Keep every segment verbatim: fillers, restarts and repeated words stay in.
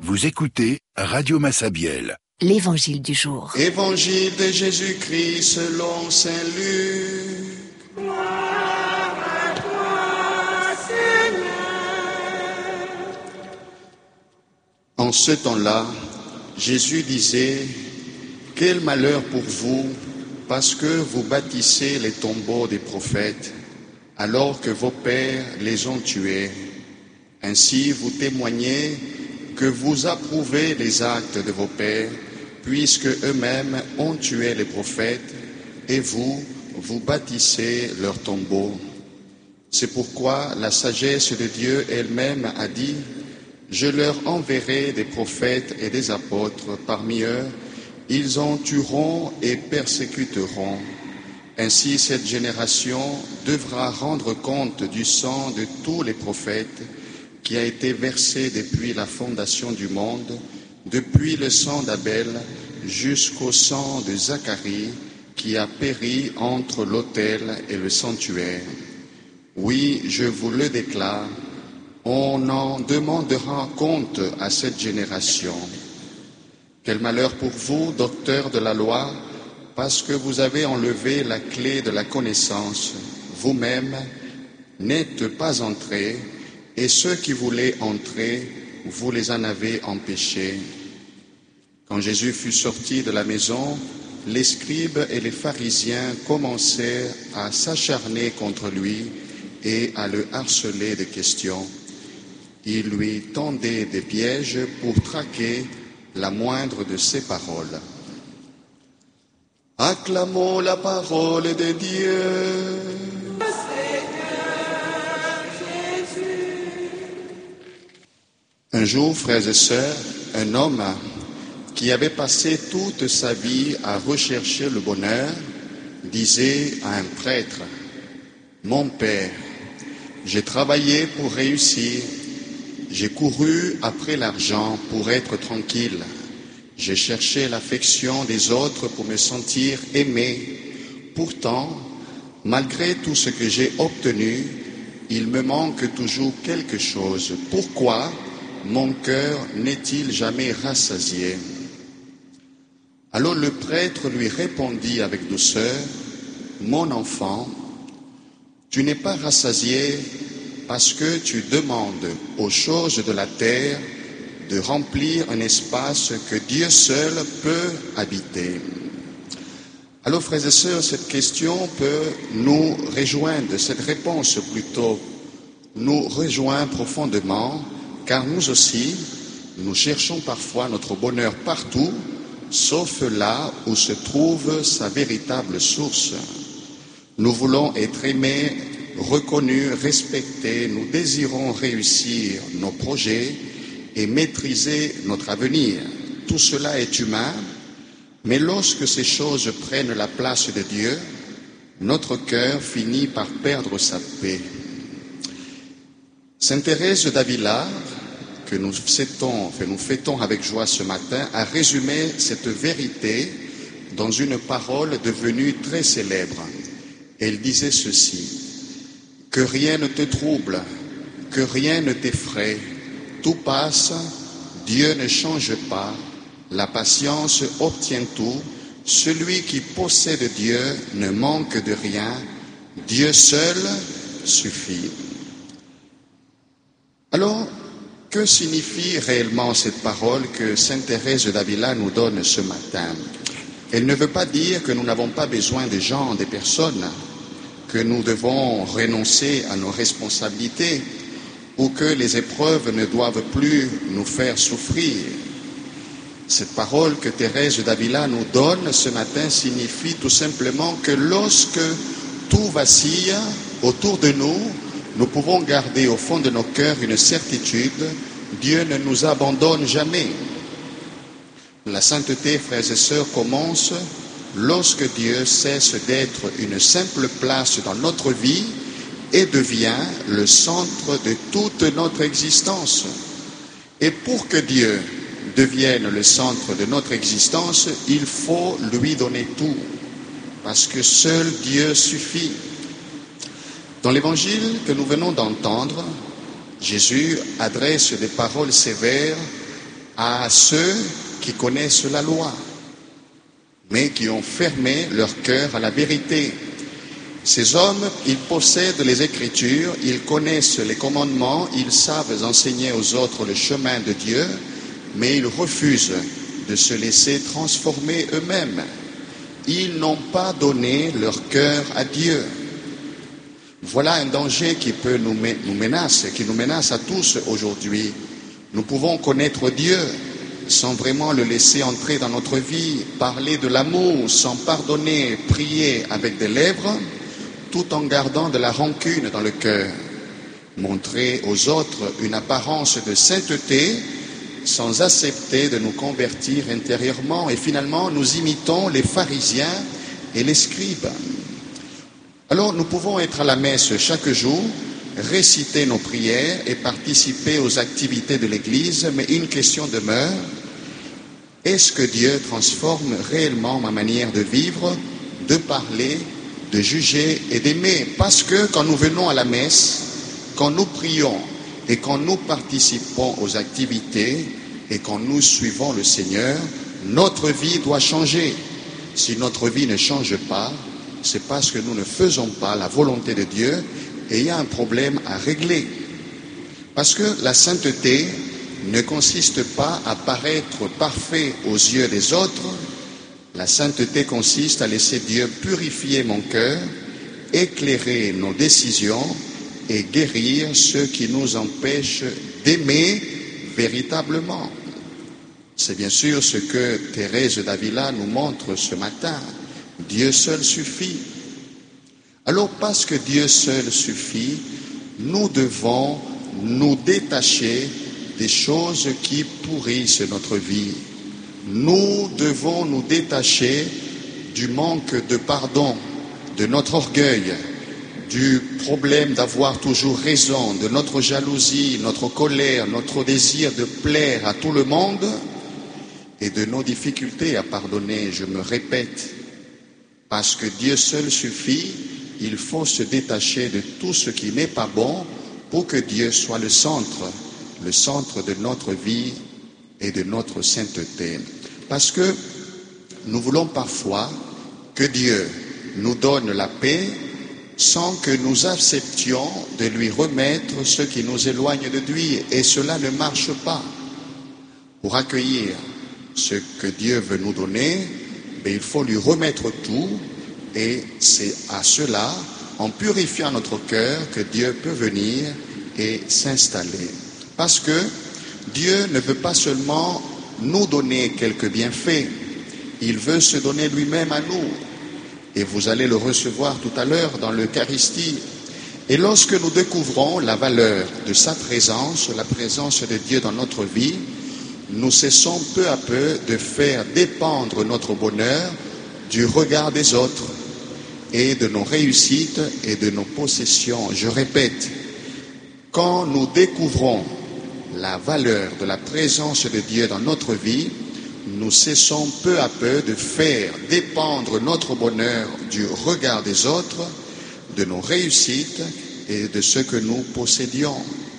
Vous écoutez Radio Massabielle. L'Évangile du jour. Évangile de Jésus-Christ selon saint Luc. Gloire à toi, Seigneur. En ce temps-là, Jésus disait: quel malheur pour vous, parce que vous bâtissez les tombeaux des prophètes, alors que vos pères les ont tués. Ainsi vous témoignez que vous approuvez les actes de vos pères, puisque eux-mêmes ont tué les prophètes, et vous, vous bâtissez leurs tombeaux. C'est pourquoi la sagesse de Dieu elle-même a dit: je leur enverrai des prophètes et des apôtres, parmi eux, ils en tueront et persécuteront. Ainsi cette génération devra rendre compte du sang de tous les prophètes qui a été versé depuis la fondation du monde, depuis le sang d'Abel jusqu'au sang de Zacharie qui a péri entre l'autel et le sanctuaire. Oui, je vous le déclare, on en demandera compte à cette génération. Quel malheur pour vous, docteurs de la loi, parce que vous avez enlevé la clé de la connaissance. Vous-même n'êtes pas entrés, et ceux qui voulaient entrer, vous les en avez empêchés. Quand Jésus fut sorti de la maison, les scribes et les pharisiens commencèrent à s'acharner contre lui et à le harceler de questions. Ils lui tendaient des pièges pour traquer la moindre de ses paroles. Acclamons la parole de Dieu. Un jour, frères et sœurs, un homme qui avait passé toute sa vie à rechercher le bonheur disait à un prêtre: mon père, j'ai travaillé pour réussir, j'ai couru après l'argent pour être tranquille, j'ai cherché l'affection des autres pour me sentir aimé. Pourtant, malgré tout ce que j'ai obtenu, il me manque toujours quelque chose. Pourquoi mon cœur n'est-il jamais rassasié? Alors le prêtre lui répondit avec douceur: mon enfant, tu n'es pas rassasié parce que tu demandes aux choses de la terre de remplir un espace que Dieu seul peut habiter. Alors, frères et sœurs, cette question peut nous rejoindre, cette réponse plutôt nous rejoint profondément, car nous aussi, nous cherchons parfois notre bonheur partout, sauf là où se trouve sa véritable source. Nous voulons être aimés, reconnus, respectés, nous désirons réussir nos projets et maîtriser notre avenir. Tout cela est humain, mais lorsque ces choses prennent la place de Dieu, notre cœur finit par perdre sa paix. Sainte Thérèse d'Avila, que nous fêtons, que nous fêtons avec joie ce matin, a résumé cette vérité dans une parole devenue très célèbre. Elle disait ceci: que rien ne te trouble, que rien ne t'effraie, tout passe, Dieu ne change pas, la patience obtient tout, celui qui possède Dieu ne manque de rien, Dieu seul suffit. Alors, que signifie réellement cette parole que sainte Thérèse d'Avila nous donne ce matin? Elle ne veut pas dire que nous n'avons pas besoin des gens, des personnes, que nous devons renoncer à nos responsabilités ou que les épreuves ne doivent plus nous faire souffrir. Cette parole que Thérèse d'Avila nous donne ce matin signifie tout simplement que lorsque tout vacille autour de nous, nous pouvons garder au fond de nos cœurs une certitude: Dieu ne nous abandonne jamais. La sainteté, frères et sœurs, commence lorsque Dieu cesse d'être une simple place dans notre vie et devient le centre de toute notre existence. Et pour que Dieu devienne le centre de notre existence, il faut lui donner tout, parce que seul Dieu suffit. Dans l'évangile que nous venons d'entendre, Jésus adresse des paroles sévères à ceux qui connaissent la loi, mais qui ont fermé leur cœur à la vérité. Ces hommes, ils possèdent les Écritures, ils connaissent les commandements, ils savent enseigner aux autres le chemin de Dieu, mais ils refusent de se laisser transformer eux-mêmes. Ils n'ont pas donné leur cœur à Dieu. Voilà un danger qui peut nous, nous menacer, qui nous menace à tous aujourd'hui. Nous pouvons connaître Dieu sans vraiment le laisser entrer dans notre vie, parler de l'amour sans pardonner, prier avec des lèvres, tout en gardant de la rancune dans le cœur, montrer aux autres une apparence de sainteté sans accepter de nous convertir intérieurement, et finalement nous imitons les pharisiens et les scribes. Alors nous pouvons être à la messe chaque jour, réciter nos prières et participer aux activités de l'Église, mais une question demeure: est-ce que Dieu transforme réellement ma manière de vivre, de parler, de juger et d'aimer? Parce que quand nous venons à la messe, quand nous prions et quand nous participons aux activités et quand nous suivons le Seigneur, notre vie doit changer. Si notre vie ne change pas, c'est parce que nous ne faisons pas la volonté de Dieu et il y a un problème à régler. Parce que la sainteté ne consiste pas à paraître parfait aux yeux des autres. La sainteté consiste à laisser Dieu purifier mon cœur, éclairer nos décisions et guérir ceux qui nous empêchent d'aimer véritablement. C'est bien sûr ce que Thérèse d'Avila nous montre ce matin. Dieu seul suffit. Alors parce que Dieu seul suffit, nous devons nous détacher des choses qui pourrissent notre vie. Nous devons nous détacher du manque de pardon, de notre orgueil, du problème d'avoir toujours raison, de notre jalousie, notre colère, notre désir de plaire à tout le monde et de nos difficultés à pardonner. Je me répète, parce que Dieu seul suffit, il faut se détacher de tout ce qui n'est pas bon pour que Dieu soit le centre, le centre de notre vie et de notre sainteté. Parce que nous voulons parfois que Dieu nous donne la paix sans que nous acceptions de lui remettre ce qui nous éloigne de lui. Et cela ne marche pas. Pour accueillir ce que Dieu veut nous donner, mais il faut lui remettre tout, et c'est à cela, en purifiant notre cœur, que Dieu peut venir et s'installer. Parce que Dieu ne veut pas seulement nous donner quelques bienfaits, il veut se donner lui-même à nous. Et vous allez le recevoir tout à l'heure dans l'Eucharistie. Et lorsque nous découvrons la valeur de sa présence, la présence de Dieu dans notre vie, nous cessons peu à peu de faire dépendre notre bonheur du regard des autres et de nos réussites et de nos possessions. Je répète, quand nous découvrons la valeur de la présence de Dieu dans notre vie, nous cessons peu à peu de faire dépendre notre bonheur du regard des autres, de nos réussites et de ce que nous possédions.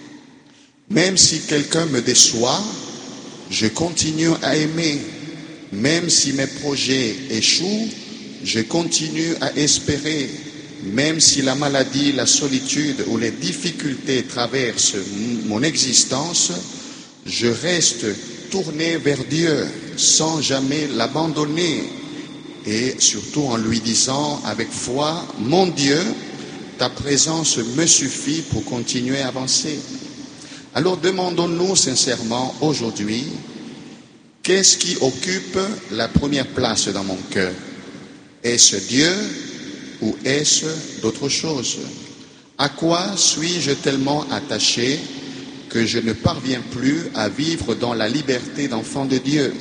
Même si quelqu'un me déçoit, je continue à aimer. Même si mes projets échouent, je continue à espérer. Même si la maladie, la solitude ou les difficultés traversent mon existence, je reste tourné vers Dieu sans jamais l'abandonner, et surtout en lui disant avec foi: mon Dieu, ta présence me suffit pour continuer à avancer. Alors demandons-nous sincèrement aujourd'hui, qu'est-ce qui occupe la première place dans mon cœur? Est-ce Dieu ou est-ce d'autres choses? À quoi suis-je tellement attaché que je ne parviens plus à vivre dans la liberté d'enfant de Dieu?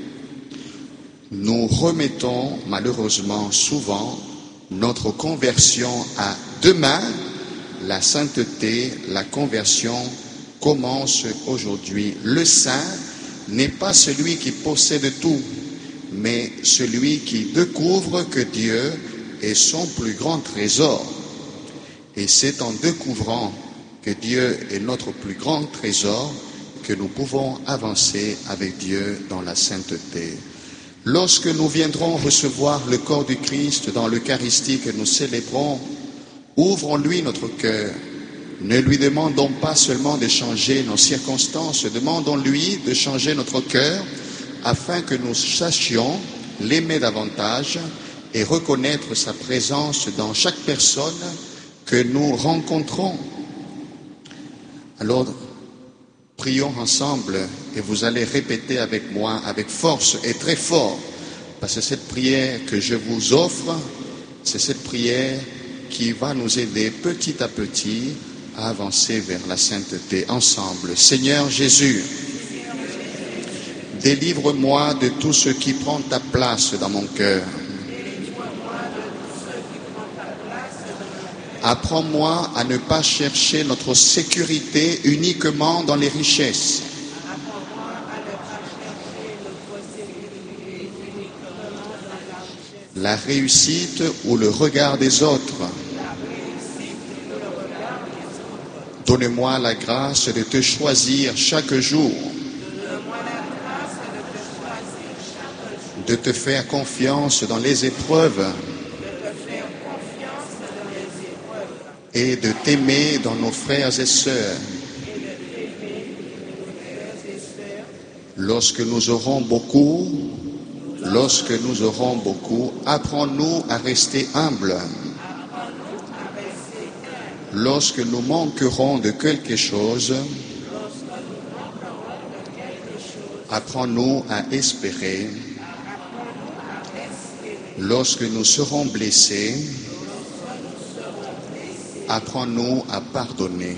Nous remettons malheureusement souvent notre conversion à demain. La sainteté, la conversion commence aujourd'hui. Le saint n'est pas celui qui possède tout, mais celui qui découvre que Dieu est son plus grand trésor. Et c'est en découvrant que Dieu est notre plus grand trésor que nous pouvons avancer avec Dieu dans la sainteté. Lorsque nous viendrons recevoir le corps du Christ dans l'Eucharistie que nous célébrons, ouvrons-lui notre cœur. Ne lui demandons pas seulement de changer nos circonstances, demandons-lui de changer notre cœur afin que nous sachions l'aimer davantage et reconnaître sa présence dans chaque personne que nous rencontrons. Alors, prions ensemble et vous allez répéter avec moi, avec force et très fort, parce que cette prière que je vous offre, c'est cette prière qui va nous aider petit à petit à avancer vers la sainteté ensemble. Seigneur Jésus, délivre-moi de tout ce qui prend ta place dans mon cœur. Apprends-moi à ne pas chercher notre sécurité uniquement dans les richesses. La réussite ou le regard des autres. Donne-moi la grâce de te choisir chaque jour. De te faire confiance dans les épreuves. Et de t'aimer dans nos frères et sœurs. Lorsque nous aurons beaucoup, lorsque nous aurons beaucoup, apprends-nous à rester humbles. Lorsque nous manquerons de quelque chose, apprends-nous à espérer. Lorsque nous serons blessés, apprends-nous à pardonner.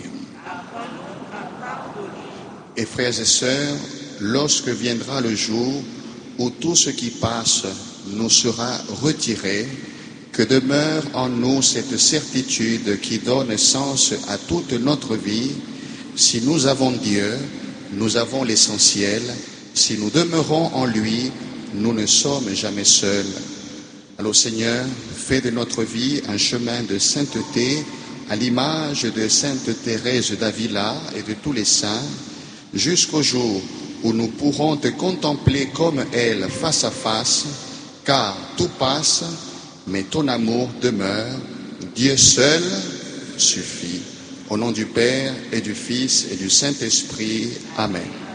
Et frères et sœurs, lorsque viendra le jour où tout ce qui passe nous sera retiré, que demeure en nous cette certitude qui donne sens à toute notre vie. Si nous avons Dieu, nous avons l'essentiel. Si nous demeurons en lui, nous ne sommes jamais seuls. Alors Seigneur, fais de notre vie un chemin de sainteté, à l'image de Sainte Thérèse d'Avila et de tous les saints, jusqu'au jour où nous pourrons te contempler comme elle face à face, car tout passe, mais ton amour demeure. Dieu seul suffit. Au nom du Père et du Fils et du Saint-Esprit. Amen.